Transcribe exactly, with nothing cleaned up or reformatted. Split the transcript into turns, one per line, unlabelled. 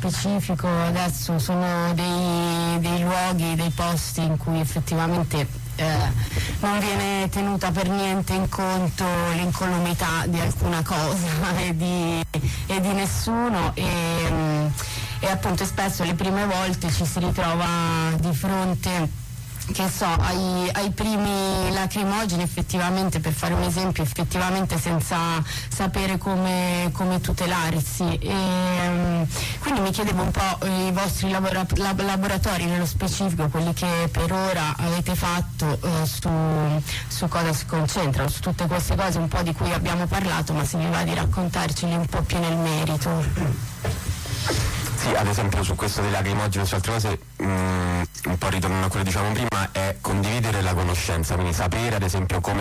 specifico adesso sono dei, dei luoghi, dei posti in cui effettivamente Eh, non viene tenuta per niente in conto l'incolumità di alcuna cosa e di, e di nessuno e, e appunto spesso le prime volte ci si ritrova di fronte, che so, ai, ai primi lacrimogeni, effettivamente, per fare un esempio, effettivamente senza sapere come, come tutelarsi. E, um, quindi mi chiedevo un po' i vostri labora- lab- laboratori nello specifico, quelli che per ora avete fatto, eh, su, su cosa si concentrano, su tutte queste cose un po' di cui abbiamo parlato, ma se vi va di raccontarceli un po' più nel merito.
Sì, ad esempio su questo dei lacrimogeni e su altre cose, mh, un po' ritornando a quello che dicevamo prima, è condividere la conoscenza, quindi sapere ad esempio come